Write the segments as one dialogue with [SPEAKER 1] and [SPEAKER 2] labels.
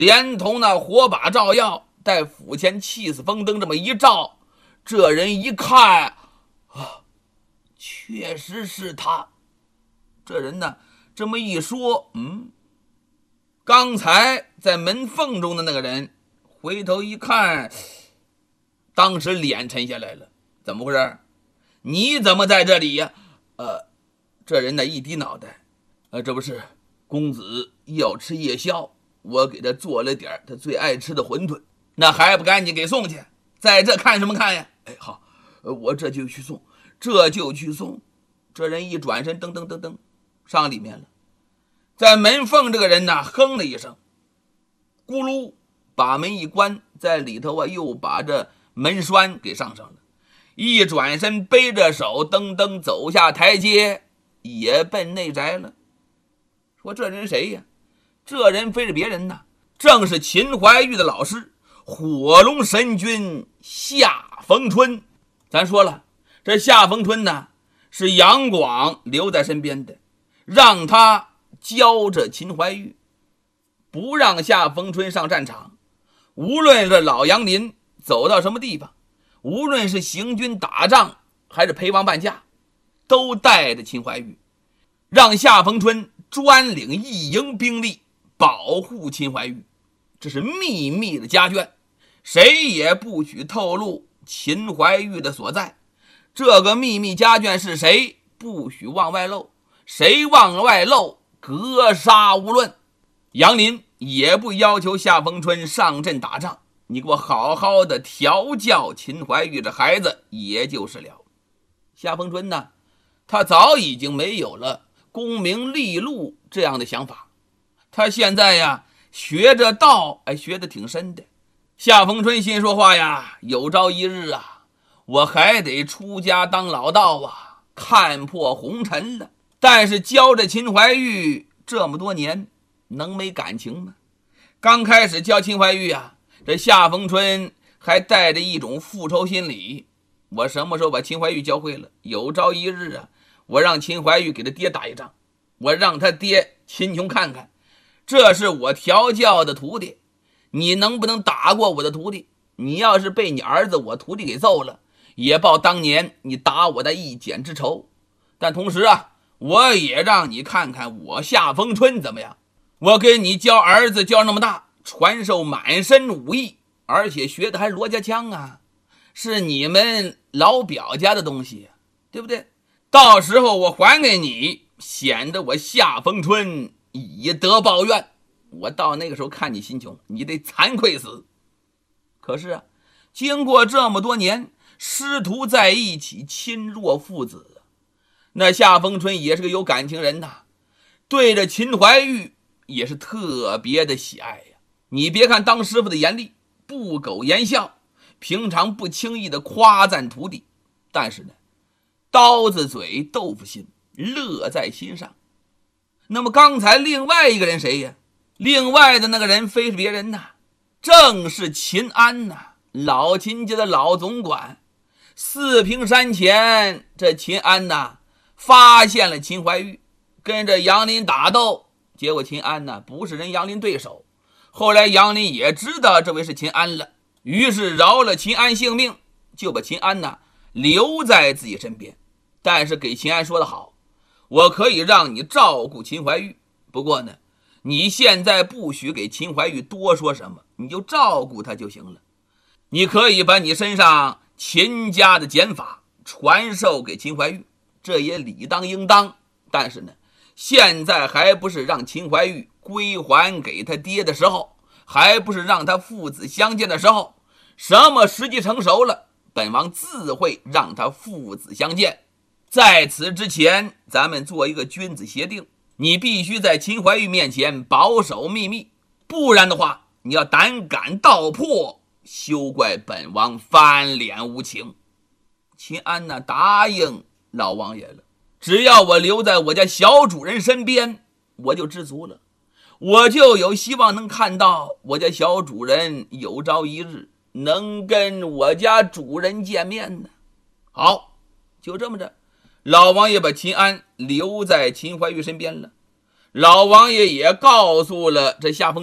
[SPEAKER 1] 连同那火把照耀，待府前气死风灯这么一照，这人一看啊，确实是他。这人呢这么一说，刚才在门缝中的那个人回头一看，当时脸沉下来了。怎么回事？你怎么在这里呀？这人呢一低脑袋，这不是公子要吃夜宵，我给他做了点他最爱吃的馄饨，那还不赶紧给送去？在这看什么看呀？好，我这就去送。这人一转身，噔噔噔噔上里面了。在门缝这个人呢哼了一声，咕噜把门一关，在里头又把这门栓给上了。一转身背着手噔噔走下台阶，也奔内宅了。说这人谁呀？这人非是别人呐，正是秦怀玉的老师火龙神君夏逢春。咱说了，这夏逢春呢是杨广留在身边的，让他教着秦怀玉，不让夏逢春上战场。无论是老杨林走到什么地方，无论是行军打仗还是陪王伴驾，都带着秦怀玉，让夏逢春专领一营兵力保护秦怀玉。这是秘密的家眷，谁也不许透露秦怀玉的所在。这个秘密家眷是谁，不许往外露，谁往外露，格杀无论。杨林也不要求夏逢春上阵打仗，你给我好好的调教秦怀玉这孩子也就是了。夏逢春呢，他早已经没有了功名利禄这样的想法，他现在呀学着道，学得挺深的。夏逢春心说话呀，有朝一日啊我还得出家当老道啊，看破红尘了。但是教着秦怀玉这么多年，能没感情吗？刚开始教秦怀玉啊，这夏逢春还带着一种复仇心理。我什么时候把秦怀玉教会了，有朝一日啊，我让秦怀玉给他爹打一仗，我让他爹秦琼看看，这是我调教的徒弟，你能不能打过我的徒弟？你要是被你儿子我徒弟给揍了，也报当年你打我的一剪之仇。但同时啊，我也让你看看我夏逢春怎么样。我给你教儿子教那么大，传授满身武艺，而且学的还罗家枪啊，是你们老表家的东西，对不对？到时候我还给你，显得我夏逢春以德报怨。我到那个时候看你心穷，你得惭愧死。可是啊，经过这么多年，师徒在一起，亲若父子，那夏逢春也是个有感情人呐，对着秦怀玉也是特别的喜爱呀。你别看当师傅的严厉，不苟言笑，平常不轻易的夸赞徒弟，但是呢，刀子嘴豆腐心，乐在心上。那么刚才另外一个人谁呀？另外的那个人非是别人呐，正是秦安呐，老秦家的老总管。四平山前，这秦安呐发现了秦怀玉跟着杨林打斗，结果秦安呐不是人杨林对手。后来杨林也知道这位是秦安了，于是饶了秦安性命，就把秦安呐留在自己身边。但是给秦安说得好，我可以让你照顾秦怀玉，不过呢，你现在不许给秦怀玉多说什么，你就照顾他就行了。你可以把你身上秦家的剪法传授给秦怀玉，这也理当应当。但是呢，现在还不是让秦怀玉归还给他爹的时候，还不是让他父子相见的时候。什么时机成熟了，本王自会让他父子相见。在此之前，咱们做一个君子协定，你必须在秦怀玉面前保守秘密，不然的话，你要胆敢道破，休怪本王翻脸无情。秦安呢答应老王爷了，只要我留在我家小主人身边，我就知足了，我就有希望能看到我家小主人有朝一日能跟我家主人见面呢。好，就这么着，老王爷把秦安留在秦怀玉身边了。老王爷也告诉了这夏逢春，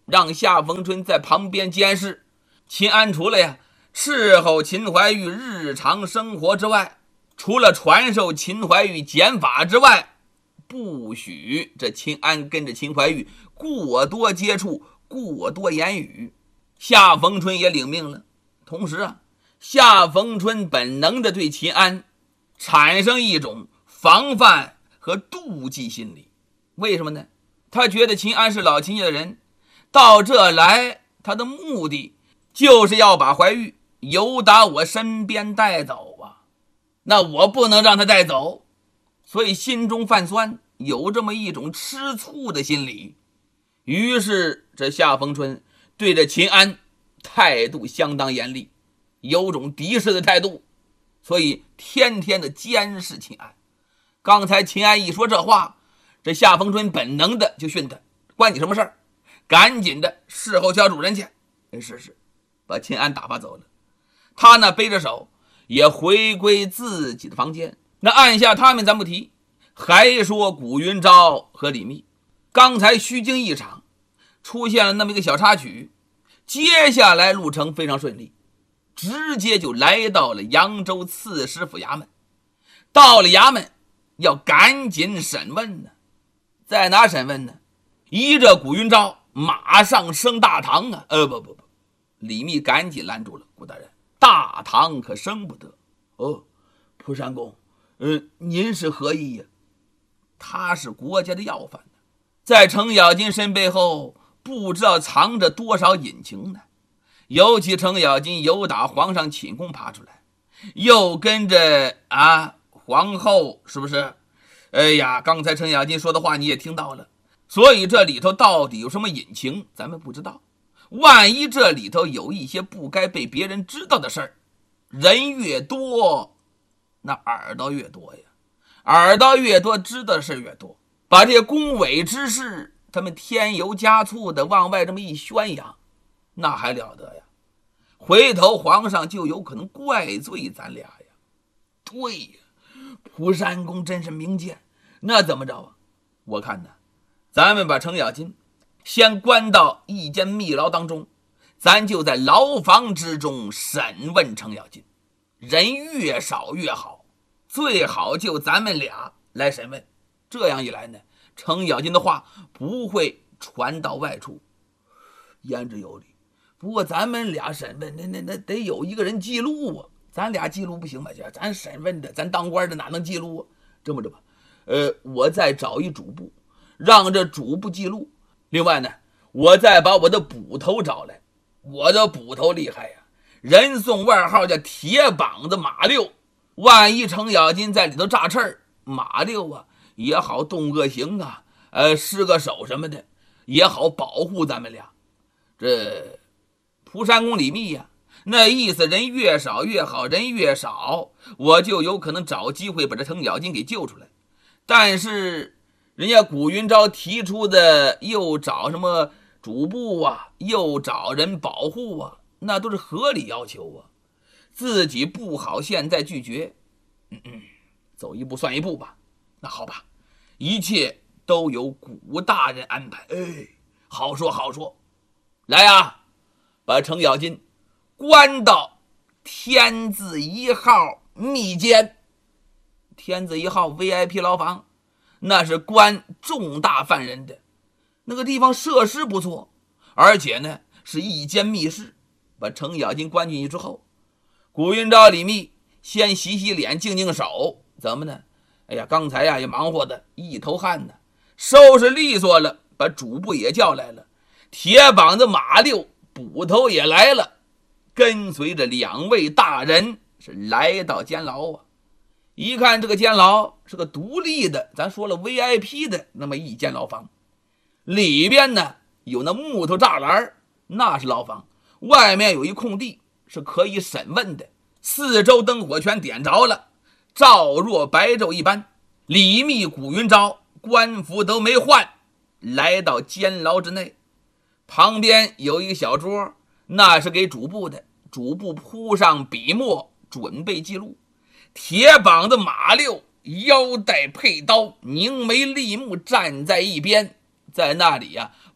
[SPEAKER 1] 让夏逢春在旁边监视。秦安除了伺候秦怀玉日常生活之外，除了传授秦怀玉剑法之外，不许这秦安跟着秦怀玉过多接触，过多言语。夏逢春也领命了。同时夏逢春本能的对秦安产生一种防范和妒忌心理。为什么呢？他觉得秦安是老秦家的人，到这来他的目的就是要把怀玉由打我身边带走啊，那我不能让他带走，所以心中泛酸，有这么一种吃醋的心理。于是这夏逢春对着秦安态度相当严厉，有种敌视的态度，所以天天的监视秦安。刚才秦安一说这话，这夏逢春本能的就训他，关你什么事儿？赶紧的侍候小主人去。是，把秦安打发走了。他呢背着手也回归自己的房间。那按下他们咱不提，还说古云昭和李密刚才虚惊一场，出现了那么一个小插曲，接下来路程非常顺利，直接就来到了扬州刺史府衙门。到了衙门要赶紧审问呢，在哪审问呢？依着古云昭马上升大堂啊！不，李密赶紧拦住了。古大人，大堂可升不得。蒲山公，您是何意呀？他是国家的要犯，在程咬金身背后不知道藏着多少隐情呢。尤其程咬金由打皇上寝宫爬出来，又跟着皇后，是不是？刚才程咬金说的话你也听到了，所以这里头到底有什么隐情咱们不知道。万一这里头有一些不该被别人知道的事儿，人越多那耳朵越多呀，耳朵越多知道的事越多，把这些宫闱之事他们添油加醋的往外这么一宣扬，那还了得呀？回头皇上就有可能怪罪咱俩呀。对呀，蒲山公真是明鉴。那怎么着啊？我看呢，咱们把程咬金先关到一间密牢当中，咱就在牢房之中审问程咬金，人越少越好，最好就咱们俩来审问。这样一来呢，程咬金的话不会传到外处。言之有理，不过咱们俩审问那得有一个人记录啊，咱俩记录不行吧？咱审问的，咱当官的哪能记录啊？这么着吧，我再找一主簿，让这主簿记录。另外呢，我再把我的捕头找来。我的捕头厉害呀，人送外号叫铁膀子马六。万一程咬金在里头炸刺儿，马六也好动个刑施个手什么的，也好保护咱们俩。这蒲山公李密那意思人越少越好，人越少我就有可能找机会把这程咬金给救出来。但是人家古云昭提出的又找什么主簿又找人保护那都是合理要求自己不好现在拒绝。走一步算一步吧。那好吧，一切都由古大人安排。好说好说。来把程咬金关到天字1号密监。天字1号 VIP 牢房，那是关重大犯人的，那个地方设施不错，而且呢是一间密室。把程咬金关进去之后，古云昭李密先洗洗脸净净手。怎么呢？刚才也忙活的一头汗呢，收拾利索了，把主簿也叫来了，铁膀子马六捕头也来了，跟随着2位大人是来到监牢一看这个监牢是个独立的，咱说了 VIP 的那么一间牢房，里边呢有那木头栅栏，那是牢房，外面有一空地是可以审问的，四周灯火全点着了，照若白昼一般。李密古云昭官服都没换，来到监牢之内，旁边有一个小桌，那是给主簿的，主簿铺上笔墨准备记录。铁膀子马六腰带佩刀，凝眉立目站在一边，在那里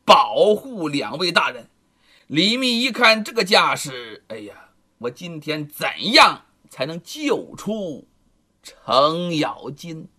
[SPEAKER 1] 保护两位大人。李密一看这个架势，哎呀，我今天怎样才能救出程咬金？